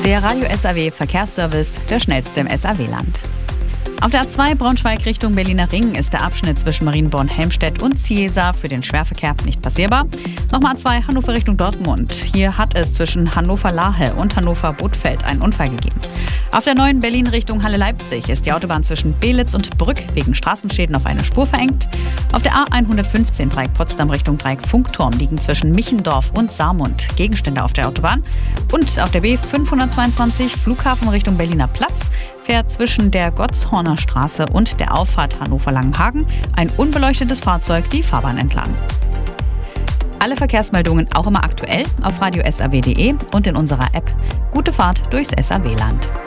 Der Radio SAW Verkehrsservice, der schnellste im SAW-Land. Auf der A2 Braunschweig Richtung Berliner Ring ist der Abschnitt zwischen Marienborn-Helmstedt und Ziesa für den Schwerverkehr nicht passierbar. Nochmal A2 Hannover Richtung Dortmund. Hier hat es zwischen Hannover-Lahe und Hannover-Bodfeld einen Unfall gegeben. Auf der neuen Berlin Richtung Halle-Leipzig ist die Autobahn zwischen Belitz und Brück wegen Straßenschäden auf eine Spur verengt. Auf der A115 Dreieck Potsdam Richtung Dreieck Funkturm liegen zwischen Michendorf und Saarmund Gegenstände auf der Autobahn. Und auf der B522 Flughafen Richtung Berliner Platz fährt zwischen der Gottshorner Straße und der Auffahrt Hannover-Langenhagen ein unbeleuchtetes Fahrzeug die Fahrbahn entlang. Alle Verkehrsmeldungen auch immer aktuell auf radiosaw.de und in unserer App. Gute Fahrt durchs SAW-Land.